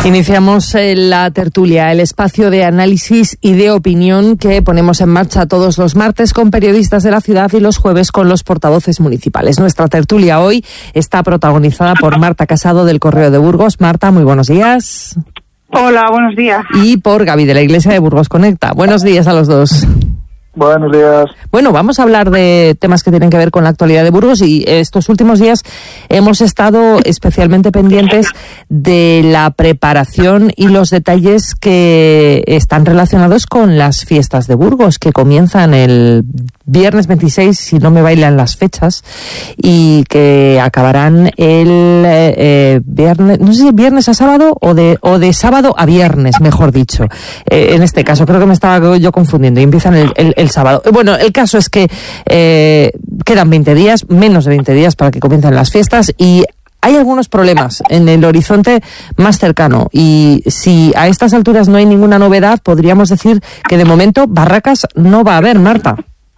Iniciamos la tertulia, el espacio de análisis y de opinión que ponemos en marcha todos los martes con periodistas de la ciudad y los jueves con los portavoces municipales. Nuestra tertulia hoy está protagonizada por Marta Casado del Correo de Burgos. Marta, muy buenos días. Hola, buenos días. Y por Gaby de la Iglesia de Burgos Conecta. Buenos días a los dos. Buenos días. Bueno, vamos a hablar de temas que tienen que ver con la actualidad de Burgos y estos últimos días hemos estado especialmente pendientes de la preparación y los detalles que están relacionados con las fiestas de Burgos, que comienzan el viernes 26, si no me bailan las fechas, y que acabarán el viernes, no sé si viernes a sábado o de sábado a viernes, mejor dicho. En este caso, creo que me estaba yo confundiendo y empiezan el sábado. Bueno, el caso es que quedan 20 días, menos de 20 días para que comiencen las fiestas y hay algunos problemas en el horizonte más cercano y si a estas alturas no hay ninguna novedad, podríamos decir que de momento barracas no va a haber, Marta.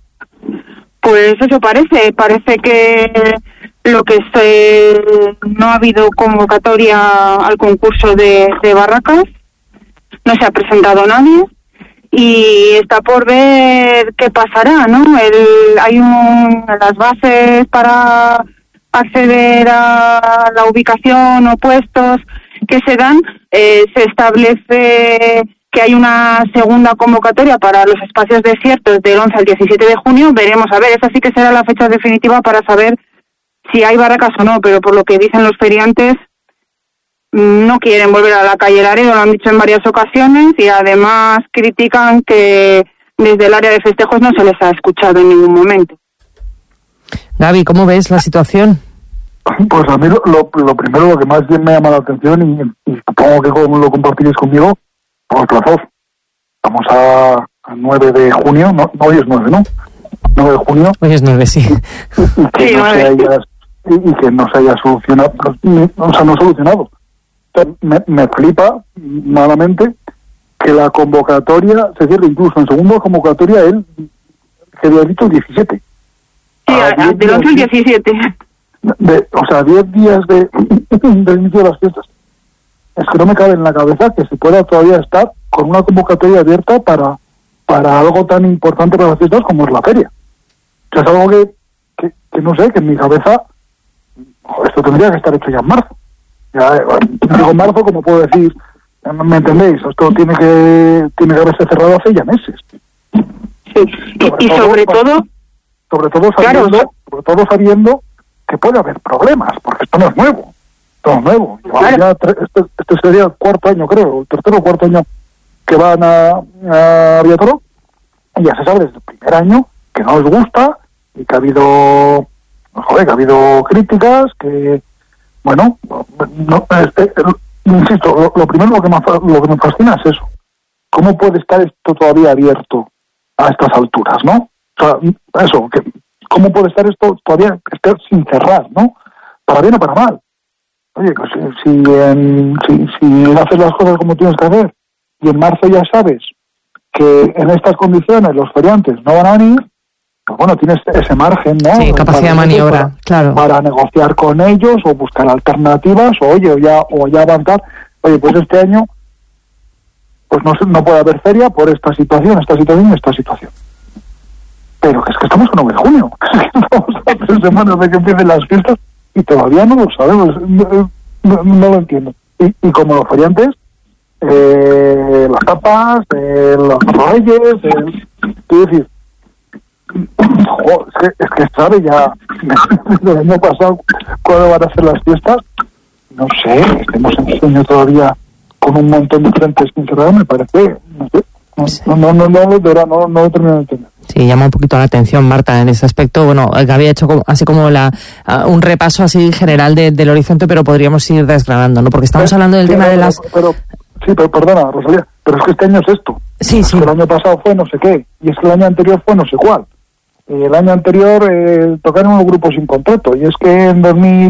Pues eso parece que lo que no ha habido convocatoria al concurso de barracas, no se ha presentado nadie y está por ver qué pasará, ¿no? Hay las bases para acceder a la ubicación o puestos que se dan, se establece que hay una segunda convocatoria para los espacios desiertos del 11 al 17 de junio. Veremos, a ver, esa sí que será la fecha definitiva para saber si hay barracas o no, pero por lo que dicen los feriantes, no quieren volver a la calle Laredo, lo han dicho en varias ocasiones, y además critican que desde el área de festejos no se les ha escuchado en ningún momento. Gaby, ¿cómo ves la situación? Pues a mí lo primero, lo que más bien me llama la atención, y supongo que lo compartiréis conmigo, pues los plazos. Estamos a 9 de junio, no, hoy es 9, ¿no? 9 de junio. Hoy es 9, sí. Y que no se haya solucionado, o sea, no solucionado. Me flipa malamente que la convocatoria se cierre incluso en segunda convocatoria que había dicho el 17. Sí, del 11 al 17. O sea, 10 días del inicio de las fiestas. Es que no me cabe en la cabeza que se pueda todavía estar con una convocatoria abierta para algo tan importante para las fiestas como es la feria. O sea, es algo que no sé, que en mi cabeza, esto tendría que estar hecho ya en marzo. Ya, digo en marzo, como puedo decir, ¿me entendéis? Esto tiene que haberse cerrado hace ya meses. Sí, y sobre todo sabiendo que puede haber problemas, porque esto no es nuevo. Esto no es nuevo. Claro. Este sería el cuarto año, creo, el tercero o cuarto año que van a Villatoro, y ya se sabe desde el primer año que no les gusta y que ha habido críticas, que bueno, insisto, lo primero lo que me fascina es eso. ¿Cómo puede estar esto todavía abierto a estas alturas, no? O sea, eso, ¿cómo puede estar esto todavía sin cerrar, no? Para bien o para mal. Oye, pues si haces las cosas como tienes que hacer y en marzo ya sabes que en estas condiciones los feriantes no van a venir, pues bueno, tienes ese margen, ¿no? Sí, capacidad de maniobra, claro. Para negociar con ellos o buscar alternativas o ya avanzar. Oye, pues este año pues no puede haber feria por esta situación. Pero que es que estamos a 9 de junio. Estamos a 3 semanas de que empiecen las fiestas y todavía no lo sabemos. No lo entiendo. Y como los feriantes, las tapas, los reyes, quiero decir, es que sabe ya el año pasado cuándo van a ser las fiestas. No sé, estemos en junio todavía con un montón de frentes sin cerrar, me parece, no sé. No lo termino de entender. Sí, llama un poquito la atención, Marta, en ese aspecto. Bueno, Gaby ha hecho así como un repaso así general del horizonte, pero podríamos ir desgranando, ¿no? Porque estamos hablando del tema de las... Pero perdona, Rosalía, pero es que este año es esto. Sí. Que el año pasado fue no sé qué, y es que el año anterior fue no sé cuál. El año anterior tocaron unos grupos sin contrato, y es que en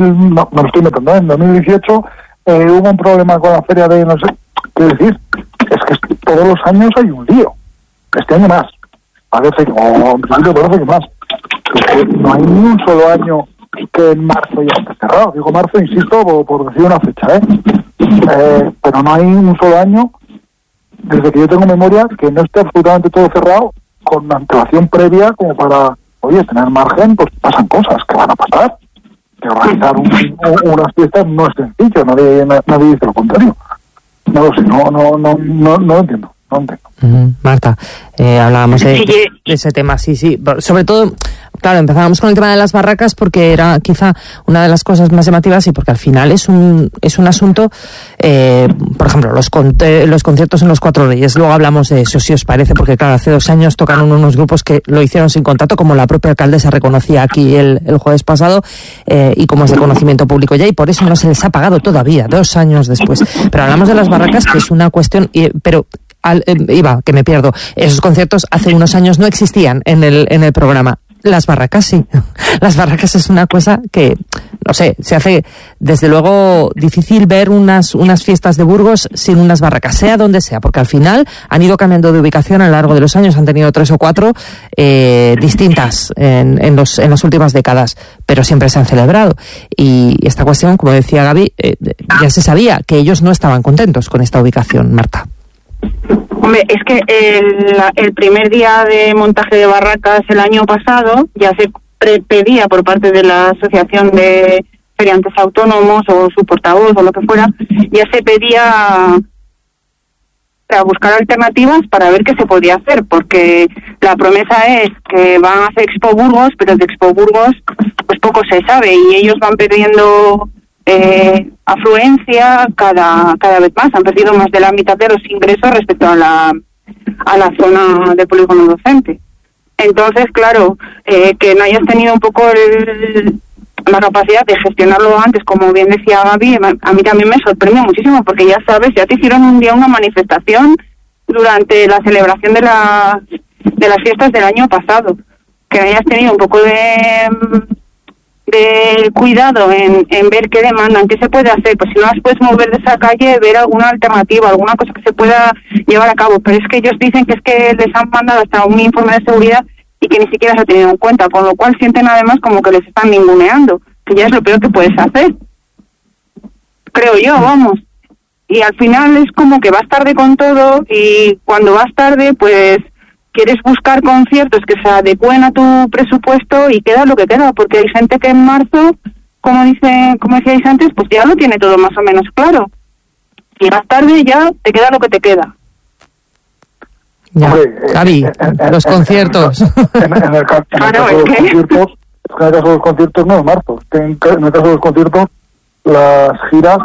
2018 hubo un problema con la feria de no sé... Quiero decir, es que todos los años hay un lío. Este año más. Parece que más. No hay ni un solo año que en marzo ya esté cerrado. Digo marzo, insisto, por decir una fecha, pero pero no hay un solo año, desde que yo tengo memoria, que no esté absolutamente todo cerrado, con una antelación previa como para, oye, tener margen, pues pasan cosas que van a pasar. Que organizar unas fiestas no es sencillo, nadie dice lo contrario. No lo sé, no entiendo. Marta, hablábamos de ese tema, sí, sobre todo, claro, empezábamos con el tema de las barracas porque era quizá una de las cosas más llamativas y porque al final es un asunto, por ejemplo, los conciertos en los Cuatro Reyes, luego hablamos de eso, si os parece, porque claro, hace 2 años tocaron unos grupos que lo hicieron sin contrato, como la propia alcaldesa reconocía aquí el jueves pasado, y como es de conocimiento público ya, y por eso no se les ha pagado todavía, 2 años después. Pero hablamos de las barracas, que es una cuestión, pero que me pierdo. Esos conciertos hace unos años no existían en el programa. Las barracas sí. Las barracas es una cosa que, no sé, se hace desde luego difícil ver unas fiestas de Burgos sin unas barracas, sea donde sea, porque al final han ido cambiando de ubicación a lo largo de los años, han tenido 3 o 4 distintas en las últimas décadas, pero siempre se han celebrado. Y esta cuestión, como decía Gaby, ya se sabía que ellos no estaban contentos con esta ubicación, Marta. Hombre, es que el primer día de montaje de barracas el año pasado ya se pedía por parte de la Asociación de Feriantes Autónomos o su portavoz o lo que fuera, ya se pedía a buscar alternativas para ver qué se podía hacer, porque la promesa es que van a hacer Expo Burgos, pero de Expo Burgos pues poco se sabe y ellos van perdiendo afluencia cada vez más, han perdido más de la mitad de los ingresos respecto a la zona de polígono docente. Entonces, claro, que no hayas tenido un poco la capacidad de gestionarlo antes, como bien decía Gaby, a mí también me sorprende muchísimo, porque ya sabes, ya te hicieron un día una manifestación durante la celebración de las fiestas del año pasado, que hayas tenido un poco de cuidado en ver qué demandan, qué se puede hacer, pues si no las puedes mover de esa calle, ver alguna alternativa, alguna cosa que se pueda llevar a cabo, pero es que ellos dicen que es que les han mandado hasta un informe de seguridad y que ni siquiera se ha tenido en cuenta, con lo cual sienten además como que les están ninguneando, que ya es lo peor que puedes hacer, creo yo, vamos. Y al final es como que vas tarde con todo y cuando vas tarde pues quieres buscar conciertos que se adecúen a tu presupuesto y queda lo que queda, porque hay gente que en marzo, como decíais antes, pues ya lo tiene todo más o menos claro. Llegas tarde y ya te queda lo que te queda. Ya, Gaby, los conciertos. En el caso de los conciertos no es marzo. En el caso de los conciertos, las giras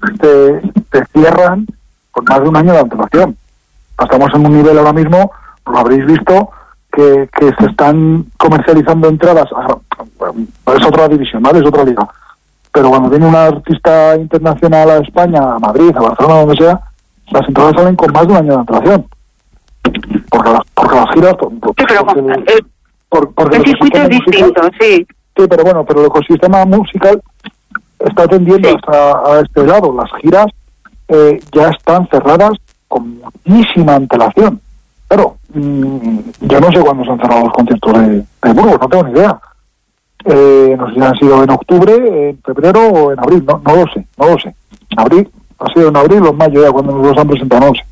te cierran con más de un año de antelación. Estamos en un nivel ahora mismo, lo habréis visto, que se están comercializando entradas. Es otra división, ¿vale? Es otra liga. Pero cuando viene un artista internacional a España, a Madrid, a Barcelona, donde sea, las entradas salen con más de un año de antelación. Porque las giras... Porque el circuito es distinto, sí. Sí, pero bueno, pero el ecosistema musical está tendiendo a este lado. Las giras ya están cerradas con muchísima antelación. Pero yo no sé cuándo se han cerrado los conciertos de Burgos, no tengo ni idea. No sé si han sido en octubre, en febrero o en abril, no lo sé. Abril, ha sido en abril o en mayo ya cuando nos los han presentado, no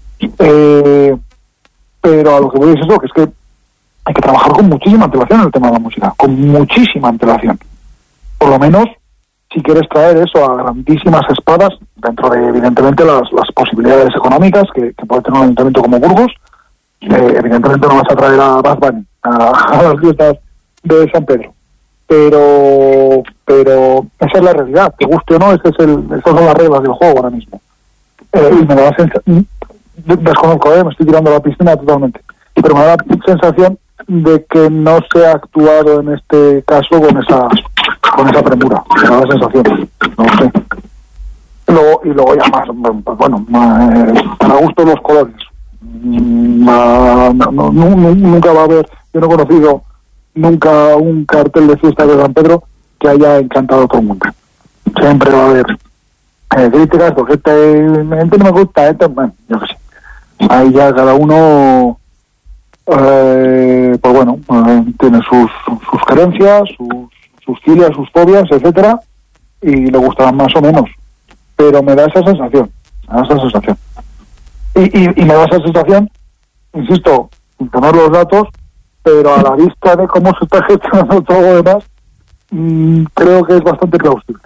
sé. Pero a lo que voy es eso, que es que hay que trabajar con muchísima antelación en el tema de la música, con muchísima antelación. Por lo menos, si quieres traer eso a grandísimas espadas, dentro de, evidentemente, las posibilidades económicas que puede tener un ayuntamiento como Burgos, evidentemente no vas a traer a Bad Bunny a las fiestas de San Pedro. Pero esa es la realidad, te guste o no, esas son las reglas del juego ahora mismo. Y me da la sensación, desconozco, me estoy tirando a la piscina totalmente, pero me da la sensación de que no se ha actuado en este caso con esa premura. Me da la sensación, no sé. Y luego ya más, bueno, para gusto los colores. Nunca va a haber, yo no he conocido nunca un cartel de fiesta de San Pedro que haya encantado a todo el mundo. Siempre va a haber críticas porque este no me gusta, bueno, yo qué sé. Ahí ya cada uno pues bueno, tiene sus creencias, sus filias, sus fobias, etcétera, y le gustarán más o menos, pero me da esa sensación Me da esa sensación. Y me da esa sensación, insisto, sin tener los datos, pero a la vista de cómo se está gestionando todo lo demás, creo que es bastante plausible.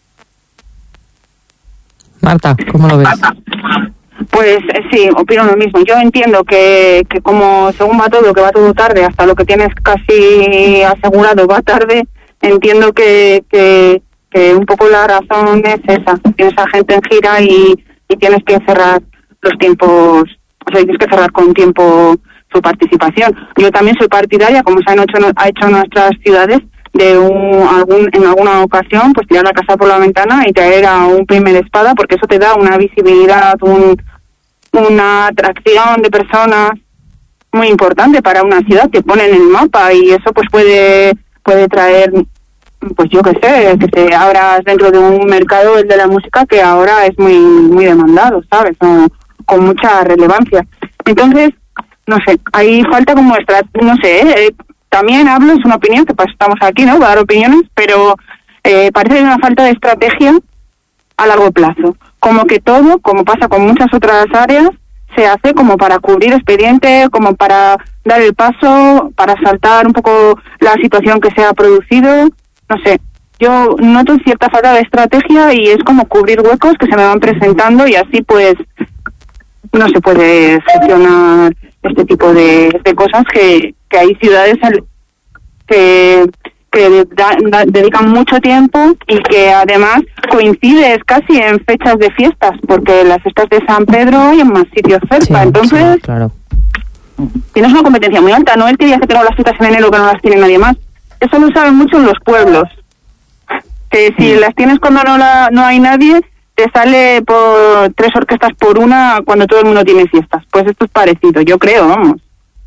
Marta, ¿cómo lo ves? Pues sí, opino lo mismo. Yo entiendo que como según va todo, que va todo tarde, hasta lo que tienes casi asegurado va tarde, entiendo que un poco la razón es esa. Tienes a gente en gira y tienes que cerrar los tiempos, o sea, tienes que cerrar con tiempo su participación. Yo también soy partidaria, como se ha hecho en nuestras ciudades, de en alguna ocasión pues tirar la casa por la ventana y traer a un primer espada, porque eso te da una visibilidad, una atracción de personas muy importante para una ciudad, te pone en el mapa y eso pues puede traer, pues yo qué sé, que te abras dentro de un mercado, el de la música, que ahora es muy muy demandado, ¿sabes? Con mucha relevancia. Entonces, no sé, ahí falta como no sé, también hablo, es una opinión, que estamos aquí, ¿no?, para dar opiniones, pero parece una falta de estrategia a largo plazo. Como que todo, como pasa con muchas otras áreas, se hace como para cubrir expediente, como para dar el paso, para saltar un poco la situación que se ha producido. No sé, yo noto cierta falta de estrategia y es como cubrir huecos que se me van presentando y así pues no se puede gestionar este tipo de cosas que hay ciudades que dedican mucho tiempo y que además coincides casi en fechas de fiestas, porque las fiestas de San Pedro hay en más sitios cerca, sí, entonces sí, claro. Tienes una competencia muy alta, no el que diga que tengo las fiestas en enero que no las tiene nadie más. Eso lo saben mucho en los pueblos, que si las tienes cuando no hay nadie, te sale por 3 orquestas por una cuando todo el mundo tiene fiestas. Pues esto es parecido, yo creo, vamos.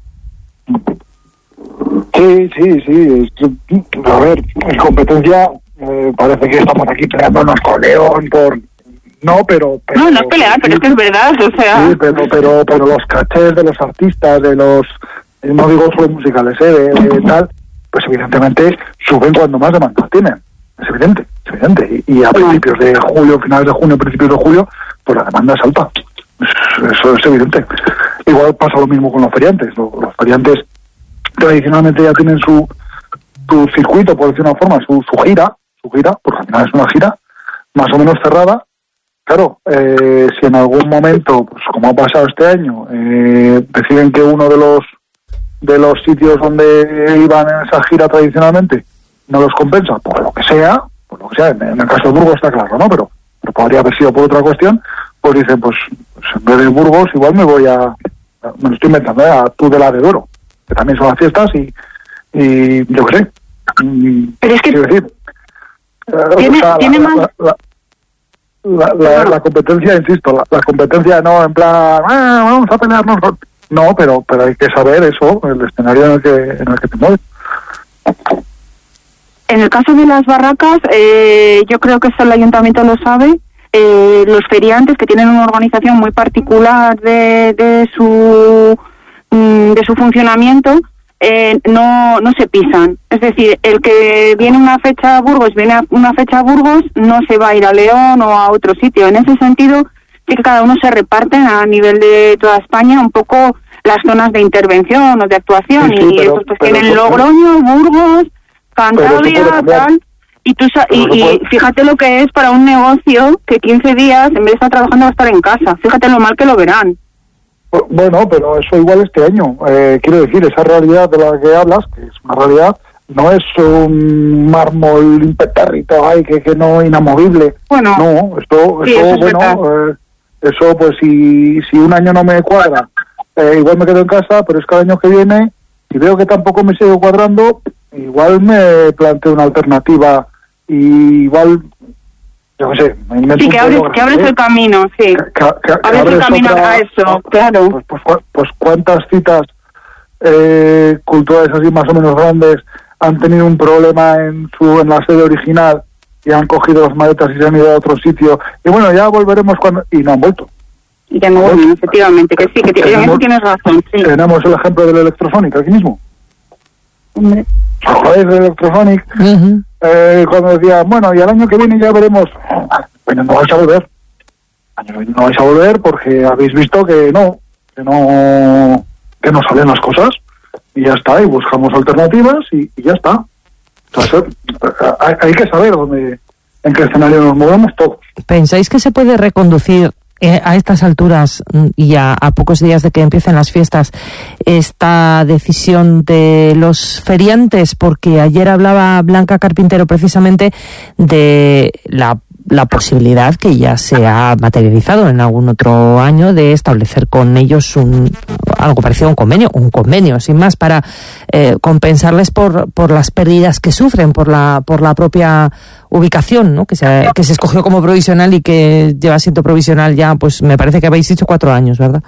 Sí. A ver, en competencia parece que estamos aquí peleándonos con León por... No, pero no es pelear, pero es que es verdad, o sea... Sí, pero los cachés de los artistas, de los... No digo solo musicales, de tal, pues evidentemente suben cuando más demanda tienen. Es evidente. Y a principios de julio, finales de junio, principios de julio, pues la demanda es alta. Eso es evidente. Igual pasa lo mismo con los feriantes. Los feriantes tradicionalmente ya tienen su circuito, por decir una forma, su gira, porque al final es una gira más o menos cerrada. Claro, si en algún momento, pues como ha pasado este año, deciden que uno de los sitios donde iban en esa gira tradicionalmente no los compensa, por lo que sea, en el caso de Burgos está claro, ¿no? Pero podría haber sido por otra cuestión, pues dicen, pues en vez de Burgos igual me voy me lo estoy inventando, a Tudela de Duero, que también son las fiestas y yo qué sé. Pero es que decir, tiene más... La competencia, insisto, la competencia no en plan, vamos a pelearnos. No, pero hay que saber eso, el escenario en el que te mueves. En el caso de las barracas, yo creo que eso el ayuntamiento lo sabe. Los feriantes, que tienen una organización muy particular de su funcionamiento, no se pisan. Es decir, el que viene una fecha a Burgos, no se va a ir a León o a otro sitio. En ese sentido, sí que cada uno se reparten a nivel de toda España un poco las zonas de intervención o de actuación. Sí, y estos pues tienen Logroño, Burgos, Cantabria, tal. Y fíjate lo que es para un negocio que 15 días, en vez de estar trabajando, va a estar en casa. Fíjate lo mal que lo verán. Bueno, pero eso igual este año. Quiero decir, esa realidad de la que hablas, que es una realidad, no es un mármol impetérrito, que no inamovible. Bueno, no, eso eso pues si un año no me cuadra, igual me quedo en casa, pero es que el año que viene, si veo que tampoco me sigue cuadrando, igual me planteo una alternativa y igual... Yo qué sé, sí, que abres el camino, sí. Abres el camino a eso, claro. Pues cuántas citas culturales así más o menos grandes han tenido un problema en la sede original y han cogido las maletas y se han ido a otro sitio. Y bueno, ya volveremos cuando... Y no han vuelto. Y ya no vuelven, efectivamente, que sí, que en eso tienes razón, sí. Tenemos el ejemplo del Electrosonic aquí mismo. Hombre. ¿Acordáis del Electrosonic? Cuando decía, bueno, y al año que viene ya veremos. Bueno, no vais a volver. no vais a volver porque habéis visto que no salen las cosas, y ya está, y buscamos alternativas y ya está. Entonces, hay que saber en qué escenario nos movemos todos. ¿Pensáis que se puede reconducir a estas alturas y a pocos días de que empiecen las fiestas esta decisión de los feriantes? Porque ayer hablaba Blanca Carpintero precisamente de la posibilidad, que ya se ha materializado en algún otro año, de establecer con ellos algo parecido a un convenio sin más, para compensarles por las pérdidas que sufren por la propia ubicación, ¿no? que se escogió como provisional y que lleva siendo provisional ya, pues me parece que habéis dicho 4 años, ¿verdad?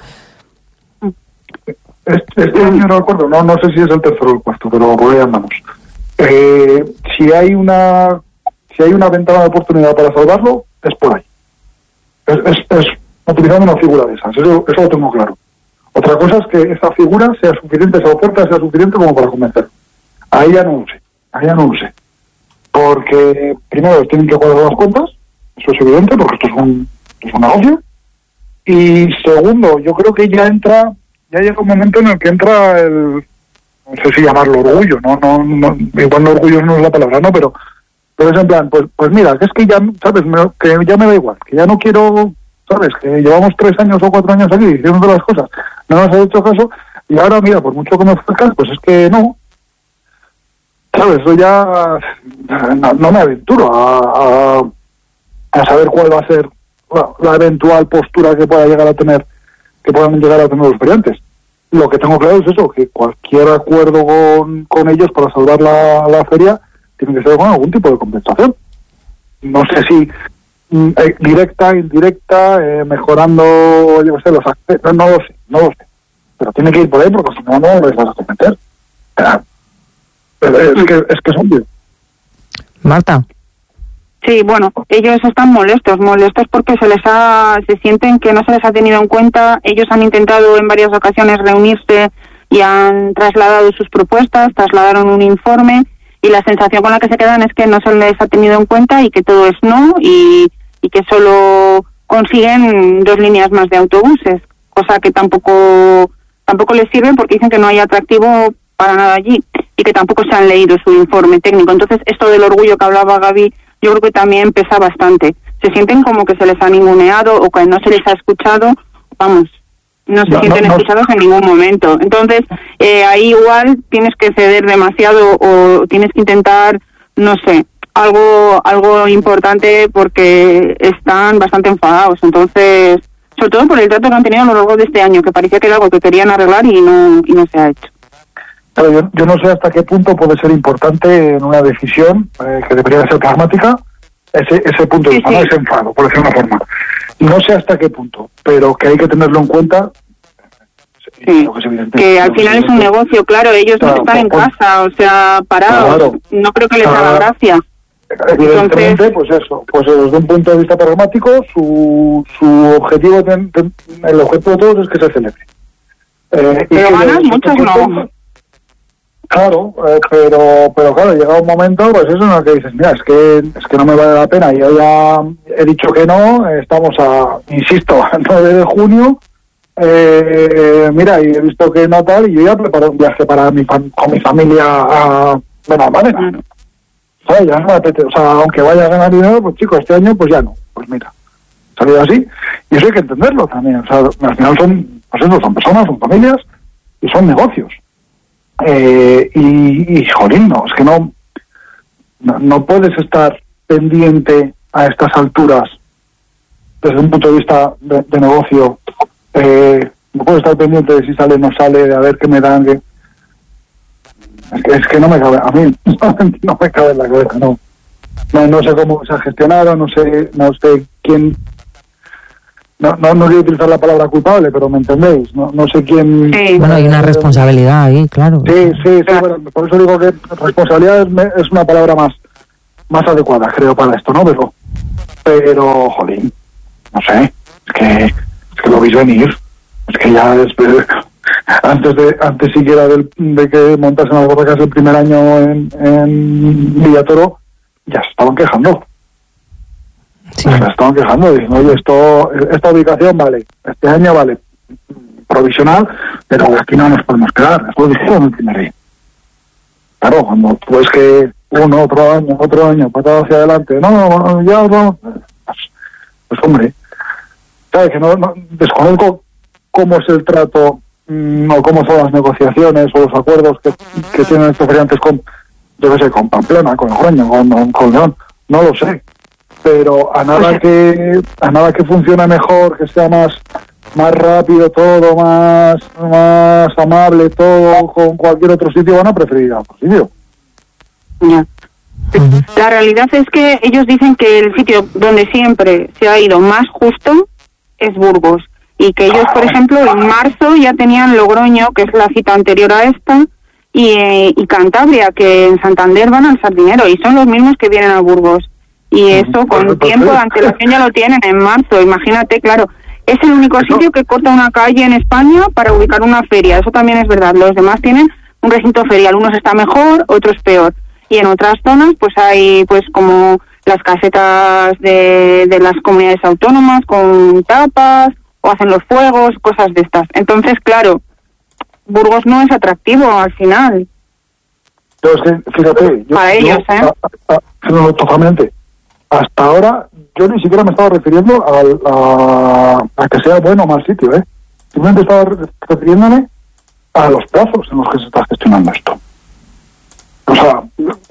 Este año no recuerdo, no sé si es el tercero o el cuarto, pero por ahí andamos. Si hay una ventana de oportunidad para salvarlo, es por ahí. Es utilizando una figura de esas, eso lo tengo claro. Otra cosa es que esa figura sea suficiente, esa oferta sea suficiente como para convencer. Ahí ya no lo sé. Porque primero tienen que cuadrar las cuentas, eso es evidente, porque esto es un negocio. Y segundo, yo creo que ya llega un momento en el que entra no sé si llamarlo orgullo, igual no, orgullo no es la palabra, ¿no? Pero es en plan, pues mira, que es que ya, ¿sabes? Que ya me da igual, que ya no quiero, ¿sabes? Que llevamos 3 años o 4 años aquí diciendo las cosas, no nos ha hecho caso, y ahora, mira, por mucho que me ofrezcas, pues es que no, ¿sabes? Yo ya no me aventuro a saber cuál va a ser la eventual postura que puedan llegar a tener los feriantes. Lo que tengo claro es eso, que cualquier acuerdo con ellos para salvar la feria tiene que ser con algún tipo de compensación. No sé si directa, indirecta, mejorando, yo sé, los accesos, no lo sé. Pero tiene que ir por ahí porque si no les vas a convencer. Pero es que es obvio. Marta. Sí, bueno, ellos están molestos porque se sienten que no se les ha tenido en cuenta. Ellos han intentado en varias ocasiones reunirse y han trasladado sus propuestas, trasladaron un informe, y la sensación con la que se quedan es que no se les ha tenido en cuenta y que todo es no, y que solo consiguen 2 líneas más de autobuses, cosa que tampoco les sirve, porque dicen que no hay atractivo para nada allí y que tampoco se han leído su informe técnico. Entonces, esto del orgullo que hablaba Gaby, yo creo que también pesa bastante. Se sienten como que se les ha ninguneado o que no se les ha escuchado, no se sienten escuchados en ningún momento. Entonces, ahí igual tienes que ceder demasiado o tienes que intentar, no sé, algo importante, porque están bastante enfadados. Entonces, sobre todo por el trato que han tenido a lo largo de este año, que parecía que era algo que querían arreglar y no se ha hecho. Pero yo no sé hasta qué punto puede ser importante en una decisión que debería ser pragmática ese punto de vista, ¿no? Ese enfado, por decir una forma. No sé hasta qué punto, pero que hay que tenerlo en cuenta. Sí, que al final es un negocio, claro, ellos no están en casa, o sea, parados, claro, no creo que les haga gracia. Evidentemente, entonces, pues desde un punto de vista pragmático, su objetivo, el objetivo de todos es que se celebre. Pero ganas muchos no. Claro, pero claro, llega un momento, pues eso, en el que dices, mira, es que no me vale la pena, yo ya he dicho que no, estamos insisto, a 9 de junio, mira, y he visto que no tal, y yo ya preparo un viaje con mi familia a Benalmádena. ¿Sabes? Ya no me apetece, o sea, aunque vaya a ganar dinero, pues chicos, este año pues ya no, pues mira, salido así, y eso hay que entenderlo también, o sea, al final son personas, son familias, y son negocios. Jolín, no, es que no puedes estar pendiente a estas alturas desde un punto de vista de negocio, no puedes estar pendiente de si sale o no sale, de a ver qué me dan, es que no me cabe, a mí no me cabe en la cabeza, no sé cómo se ha gestionado, no sé quién. No voy a utilizar la palabra culpable, pero me entendéis, no sé quién... Sí. Bueno, hay una responsabilidad ahí, claro. Sí, bueno, por eso digo que responsabilidad es una palabra más adecuada, creo, para esto, ¿no? Pero jolín, no sé, es que lo veis venir, es que ya antes siquiera de que montasen las barracas el primer año en Villatoro, ya se estaban quejando. Sí. Se estaban quejando, diciendo, oye, esta ubicación vale, este año vale provisional, pero aquí no nos podemos quedar. Eso lo dijeron el primer día. Claro, cuando tú ves que otro año, pasado hacia adelante, ya vamos, pues hombre, sabes que no desconozco cómo es el trato o cómo son las negociaciones o los acuerdos que tienen estos feriantes con, yo qué sé, con Pamplona, con Logroño, con León, no lo sé, pero a nada que funcione mejor, que sea más rápido todo, más amable todo, con cualquier otro sitio, van a preferir a otro sitio. Ya. La realidad es que ellos dicen que el sitio donde siempre se ha ido más justo es Burgos, y que ellos, por ejemplo, en marzo ya tenían Logroño, que es la cita anterior a esta, y Cantabria, que en Santander van al Sardinero, y son los mismos que vienen a Burgos. Y eso con tiempo de antelación ya lo tienen en marzo, imagínate, claro. Es el único sitio que corta una calle en España para ubicar una feria, eso también es verdad. Los demás tienen un recinto ferial, unos está mejor, otros peor. Y en otras zonas pues hay pues como las casetas de las comunidades autónomas con tapas, o hacen los fuegos, cosas de estas. Entonces, claro, Burgos no es atractivo al final. Entonces, fíjate, para ellos, no, totalmente. Hasta ahora yo ni siquiera me estaba refiriendo a que sea bueno o mal sitio, Simplemente estaba refiriéndome a los plazos en los que se está gestionando esto. O sea,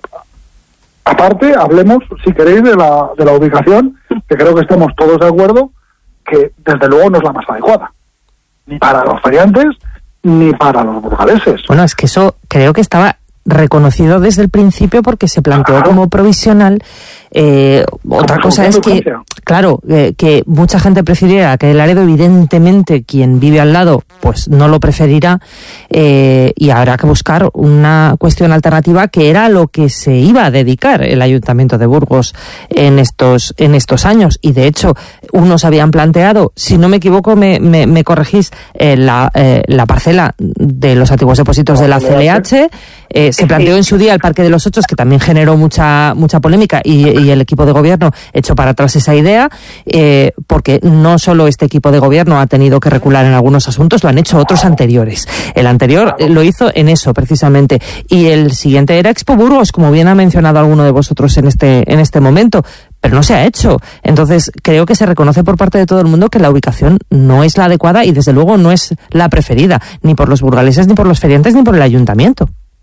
aparte, hablemos, si queréis, de la ubicación, que creo que estamos todos de acuerdo, que desde luego no es la más adecuada, ni para los feriantes, ni para los burgaleses. Bueno, es que eso creo que estaba reconocido desde el principio porque se planteó como provisional. Otra cosa es que, claro, que mucha gente prefiriera que el Laredo, evidentemente quien vive al lado pues no lo preferirá, y habrá que buscar una cuestión alternativa, que era lo que se iba a dedicar el Ayuntamiento de Burgos en estos años. Y de hecho unos habían planteado, si no me equivoco, me corregís, la parcela de los antiguos depósitos de la CLH. Se planteó en su día el Parque de los Ochos, que también generó mucha polémica, y el equipo de gobierno echó para atrás esa idea, porque no solo este equipo de gobierno ha tenido que recular en algunos asuntos, lo han hecho otros anteriores. El anterior lo hizo en eso, precisamente. Y el siguiente era Expo Burgos, como bien ha mencionado alguno de vosotros en este momento, pero no se ha hecho. Entonces, creo que se reconoce por parte de todo el mundo que la ubicación no es la adecuada y, desde luego, no es la preferida, ni por los burgaleses, ni por los feriantes, ni por el ayuntamiento.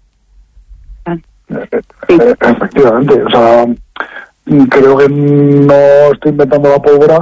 Efectivamente, o sea, creo que no estoy inventando la pólvora.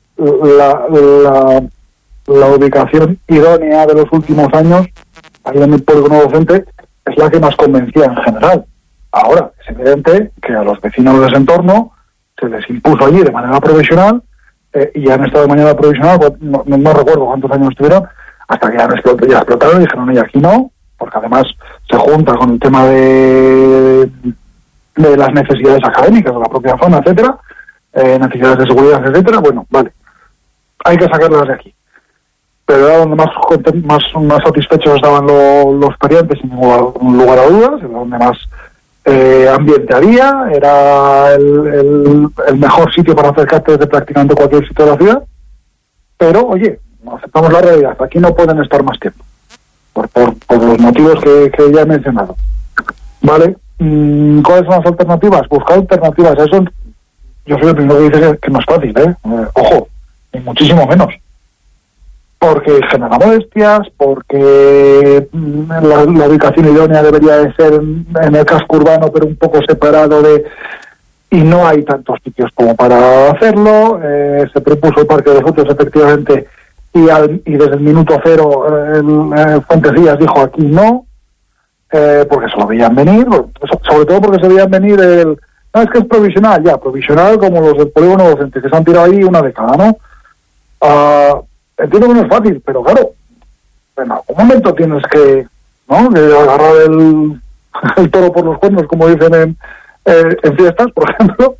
La ubicación idónea de los últimos años, ahí en el polígono docente, es la que más convencía en general. Ahora, es evidente que a los vecinos de ese entorno se les impuso allí de manera provisional, y han estado de manera provisional, pues, no recuerdo cuántos años estuvieron, hasta que ya explotaron y dijeron, oye, aquí no, porque además se junta con el tema de las necesidades académicas de la propia zona, etcétera, necesidades de seguridad, etcétera. Bueno, vale, hay que sacarlas de aquí. Pero era donde más satisfechos estaban los feriantes, sin ningún lugar a dudas, era donde más ambiente había, era el mejor sitio para acercarte desde prácticamente cualquier sitio de la ciudad. Pero, oye, aceptamos la realidad, aquí no pueden estar más tiempo, por los motivos que ya he mencionado. ¿Vale? ¿Cuáles son las alternativas? Buscar alternativas. Eso, yo soy el primero que dice que no es fácil, ojo, ni muchísimo menos. Porque genera molestias, porque la ubicación idónea debería de ser en el casco urbano, pero un poco separado y no hay tantos sitios como para hacerlo. Se propuso el Parque de los Ochos, efectivamente, y desde el minuto cero Fuentecillas dijo aquí no, porque se lo veían venir, sobre todo porque se veían venir no, es que es provisional, provisional como los del polígono docente, que se han tirado ahí una década, ¿no? Entiendo que no es fácil, pero claro, en algún momento tienes que agarrar el toro por los cuernos, como dicen en fiestas, por ejemplo,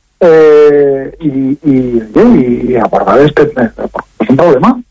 y abordar es un problema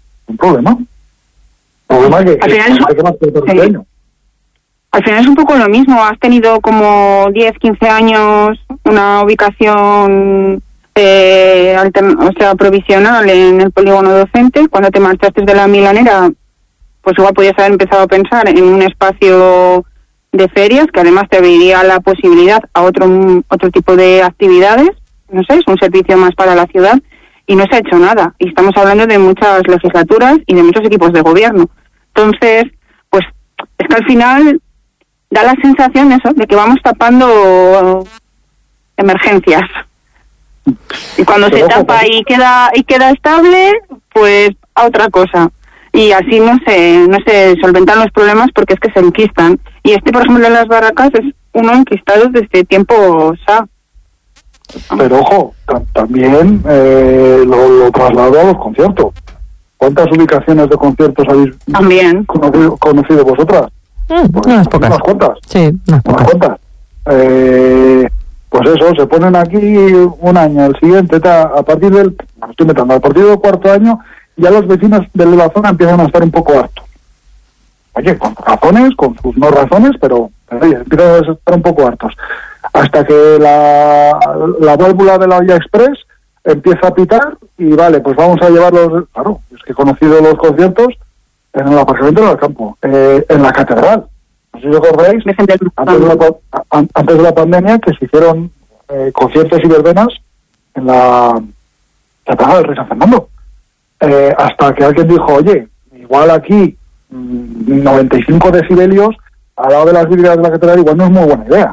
que al final hay que mantener. Al final es un poco lo mismo. Has tenido como 10, 15 años una ubicación provisional en el polígono docente. Cuando te marchaste de la Milanera, pues igual podías haber empezado a pensar en un espacio de ferias, que además te abriría la posibilidad a otro tipo de actividades. No sé, es un servicio más para la ciudad, y no se ha hecho nada. Y estamos hablando de muchas legislaturas y de muchos equipos de gobierno. Entonces, pues es que al final da la sensación eso, de que vamos tapando emergencias. Y cuando se tapa y queda estable, pues a otra cosa. Y así no se solventan los problemas, porque es que se enquistan. Y por ejemplo, de las barracas es uno enquistado desde tiempo SA. Pero ojo, también lo traslado a los conciertos. ¿Cuántas ubicaciones de conciertos habéis también conocido vosotras? Pues, unas pocas. Unas cuantas. Sí, unas cuantas. Pues eso, se ponen aquí un año, el siguiente, a partir del cuarto año, ya los vecinos de la zona empiezan a estar un poco hartos. Oye, con razones, con sus no razones, pero oye, empiezan a estar un poco hartos. Hasta que la válvula de la olla express empieza a pitar y vale, pues vamos a llevarlos. Claro, es que he conocido los conciertos en el aparcamiento del campo, en la catedral. No sé si os acordáis, antes de la pandemia, que se hicieron conciertos y verbenas en la catedral del Rey San Fernando. Hasta que alguien dijo, oye, igual aquí 95 decibelios al lado de las vidrieras de la catedral igual no es muy buena idea.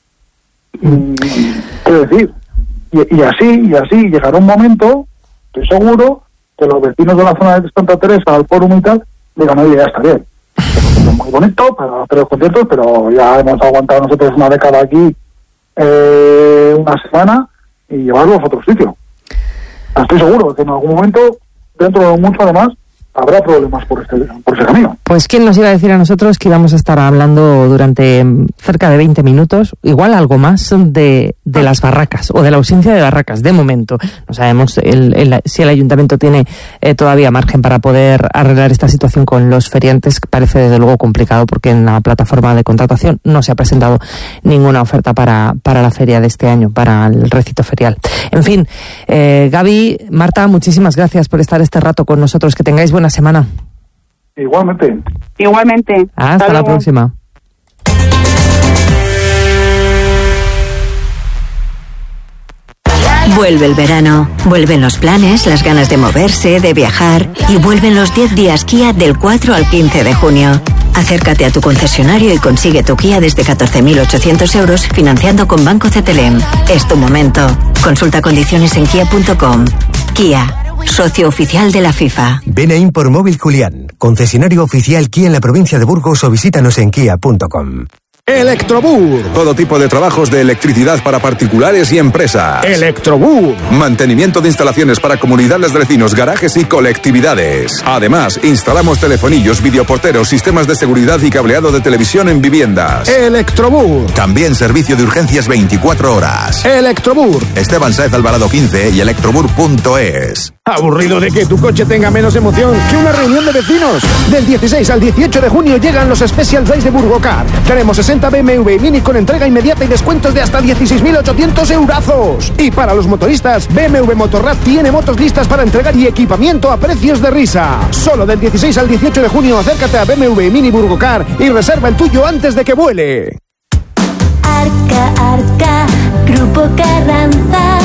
Quiero decir, y así llegará un momento, estoy seguro, que los vecinos de la zona de Santa Teresa, al Fórum y tal, digan, oye, ya está bien, es muy bonito para hacer los conciertos, pero ya hemos aguantado nosotros una década aquí, una semana, y llevarlos a otro sitio. Estoy seguro que en algún momento, dentro de mucho además, habrá problemas por ese camino. Pues quién nos iba a decir a nosotros que íbamos a estar hablando durante cerca de 20 minutos, igual algo más, de las barracas o de la ausencia de barracas. De momento no sabemos si el ayuntamiento tiene todavía margen para poder arreglar esta situación con los feriantes. Parece desde luego complicado, porque en la plataforma de contratación no se ha presentado ninguna oferta para la feria de este año, para el recinto ferial. En fin, Gaby, Marta, muchísimas gracias por estar este rato con nosotros. Que tengáis buena semana. Igualmente. Hasta la próxima. Vuelve el verano, vuelven los planes, las ganas de moverse, de viajar, y vuelven los 10 días Kia del 4 al 15 de junio. Acércate a tu concesionario y consigue tu Kia desde 14.800 euros financiando con Banco CTLM. Es tu momento. Consulta condiciones en kia.com. Kia, socio oficial de la FIFA. Ven a Import Móvil Julián, concesionario oficial Kia en la provincia de Burgos, o visítanos en kia.com. Electrobur. Todo tipo de trabajos de electricidad para particulares y empresas. Electrobur. Mantenimiento de instalaciones para comunidades de vecinos, garajes y colectividades. Además, instalamos telefonillos, videoporteros, sistemas de seguridad y cableado de televisión en viviendas. Electrobur. También servicio de urgencias 24 horas. Electrobur. Esteban Sáez Alvarado 15 y electrobur.es. ¿Aburrido de que tu coche tenga menos emoción que una reunión de vecinos? Del 16 al 18 de junio llegan los Special Days de Burgocar. Tenemos 60 BMW Mini con entrega inmediata y descuentos de hasta 16.800 eurazos. Y para los motoristas, BMW Motorrad tiene motos listas para entregar y equipamiento a precios de risa. Solo del 16 al 18 de junio acércate a BMW Mini Burgocar y reserva el tuyo antes de que vuele. Arca, Grupo Carranza.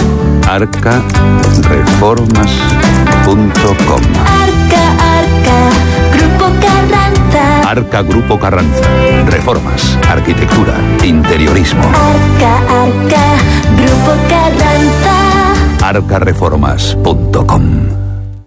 Arcareformas.com. Arca, Grupo Carranza. Arca Grupo Carranza. Reformas, arquitectura, interiorismo. Arca, Grupo Carranza. Arcareformas.com.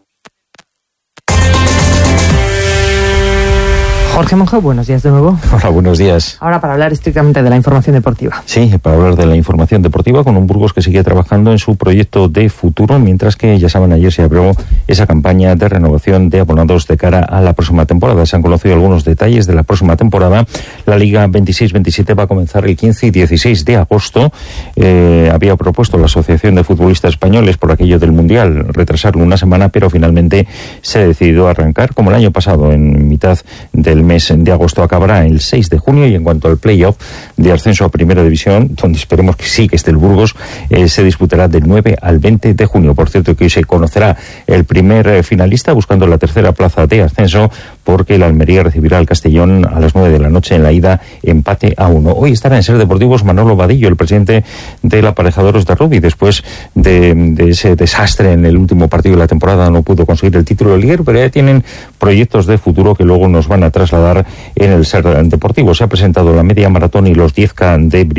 Jorge Monge, buenos días de nuevo. Hola, buenos días. Ahora para hablar estrictamente de la información deportiva. Sí, para hablar de la información deportiva con un Burgos que sigue trabajando en su proyecto de futuro, mientras que, ya saben, ayer se aprobó esa campaña de renovación de abonados de cara a la próxima temporada. Se han conocido algunos detalles de la próxima temporada. La Liga 26-27 va a comenzar el 15 y 16 de agosto. Había propuesto la Asociación de Futbolistas Españoles, por aquello del Mundial, retrasarlo una semana, pero finalmente se ha decidido arrancar, como el año pasado, en mitad del mes mes de agosto. Acabará el 6 de junio y en cuanto al playoff de ascenso a Primera División, donde esperemos que sí que esté el Burgos, se disputará del 9 al 20 de junio. Por cierto, que hoy se conocerá el primer finalista buscando la tercera plaza de ascenso, porque el Almería recibirá al Castellón a las 9 de la noche en la ida, empate a 1. Hoy estará en Ser Deportivos Manolo Vadillo, el presidente del Aparejadoros de Rugby, después de ese desastre en el último partido de la temporada. No pudo conseguir el título de liguero, pero ya tienen proyectos de futuro que luego nos van a trasladar en el Ser Deportivo. Se ha presentado la media maratón y los 10K de